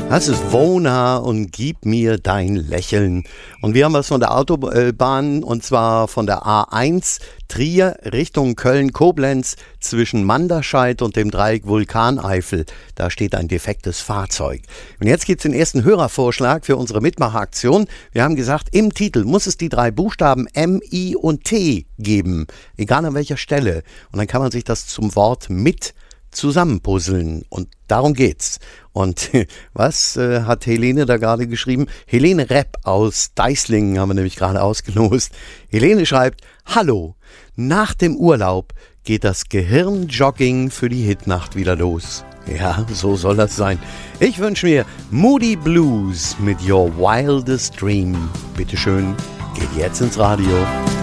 Das ist Wona und Gib mir dein Lächeln. Und wir haben was von der Autobahn, und zwar von der A1 Trier Richtung Köln-Koblenz zwischen Manderscheid und dem Dreieck Vulkaneifel. Da steht ein defektes Fahrzeug. Und jetzt gibt es den ersten Hörervorschlag für unsere Mitmachaktion. Wir haben gesagt, im Titel muss es die 3 Buchstaben M, I und T geben, egal an welcher Stelle. Und dann kann man sich das zum Wort mit zusammenpuzzeln, und darum geht's. Und was hat Helene da gerade geschrieben? Helene Repp aus Deislingen haben wir nämlich gerade ausgelost. Helene schreibt: Hallo, nach dem Urlaub geht das Gehirnjogging für die Hitnacht wieder los. Ja, so soll das sein. Ich wünsche mir Moody Blues mit Your Wildest Dream. Bitteschön, geht jetzt ins Radio.